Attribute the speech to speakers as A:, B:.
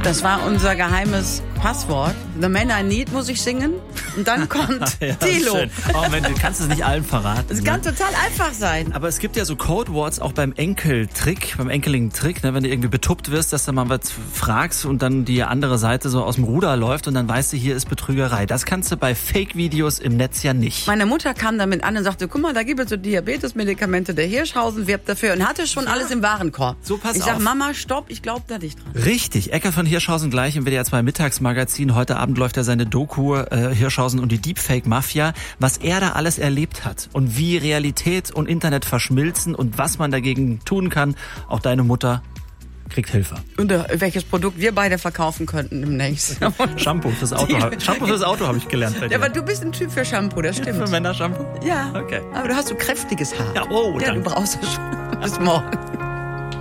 A: Das war unser geheimes Passwort. The Man I Need muss ich singen. Und dann kommt
B: ja,
A: Thilo.
B: Schön. Oh Mensch, du kannst es nicht allen verraten.
A: Es kann total einfach sein.
B: Aber es gibt ja so Codewords auch beim Enkeltrick, beim Enkeling-Trick, ne, wenn du irgendwie betuppt wirst, dass du mal was fragst und dann die andere Seite so aus dem Ruder läuft und dann weißt du, hier ist Betrügerei. Das kannst du bei Fake-Videos im Netz ja nicht.
A: Meine Mutter kam damit an und sagte, guck mal, da gibt es so Diabetesmedikamente, der Hirschhausen wirbt dafür und hatte schon alles im Warenkorb.
B: So, pass
A: ich sag,
B: auf.
A: Mama, stopp, ich glaube da nicht dran.
B: Richtig, Eckart von Hirschhausen gleich im WDR 2 Mittagsmagazin. Heute Abend läuft ja seine Doku Hirschhausen und die Deepfake-Mafia, was er da alles erlebt hat und wie Realität und Internet verschmilzen und was man dagegen tun kann. Auch deine Mutter kriegt Hilfe.
A: Und welches Produkt wir beide verkaufen könnten demnächst.
B: Shampoo fürs Auto. Shampoo fürs Auto habe ich gelernt bei dir.
A: Ja, aber du bist ein Typ für Shampoo, das stimmt.
B: Für Männer-Shampoo?
A: Ja,
B: Okay.
A: Aber du hast so kräftiges Haar.
B: Ja, oh,
A: ja,
B: danke.
A: du brauchst es schon. Bis morgen.